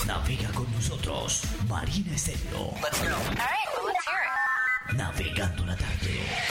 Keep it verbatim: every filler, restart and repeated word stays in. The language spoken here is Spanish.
Navega con nosotros. Marina Estéreo. Let's go. All right, well, let's hear it. Navegando la tarde.